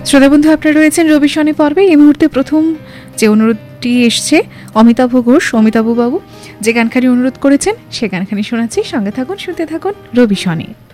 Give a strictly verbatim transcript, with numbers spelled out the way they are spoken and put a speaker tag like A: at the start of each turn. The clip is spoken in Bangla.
A: শ্রোতা বন্ধু, আপনারা রয়েছেন রবি শনি পর্বে। এই মুহূর্তে প্রথম যে অনুরোধটি এসছে অমিতাভ ঘোষ, অমিতাভ বাবু যে গানখানি অনুরোধ করেছেন সে গানখানি শোনাচ্ছি। সঙ্গে থাকুন, শুনতে থাকুন রবি শনি।